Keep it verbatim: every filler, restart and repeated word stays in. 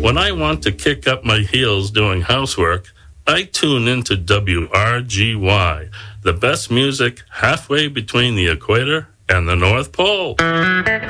When I want to kick up my heels doing housework, I tune into W R G Y, the best music halfway between the equator and the North Pole.